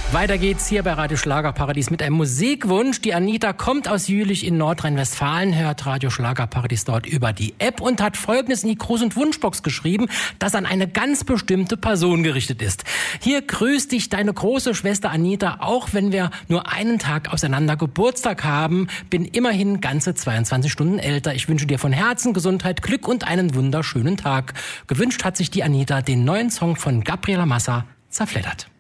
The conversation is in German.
Weiter geht's hier bei Radio Schlagerparadies mit einem Musikwunsch. Die Anita kommt aus Jülich in Nordrhein-Westfalen, hört Radio Schlagerparadies dort über die App und hat Folgendes in die Gruß- und Wunschbox geschrieben, das an eine ganz bestimmte Person gerichtet ist. Hier grüßt dich deine große Schwester Anita, auch wenn wir nur einen Tag auseinander Geburtstag haben, bin immerhin ganze 22 Stunden älter. Ich wünsche dir von Herzen Gesundheit, Glück und einen wunderschönen Tag. Gewünscht hat sich die Anita den neuen Song von Gabriela Massa, Zerfleddert.